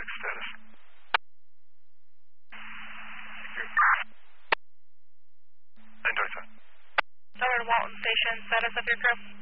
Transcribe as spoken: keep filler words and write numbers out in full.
status. Over to Walton Station, status of your crew.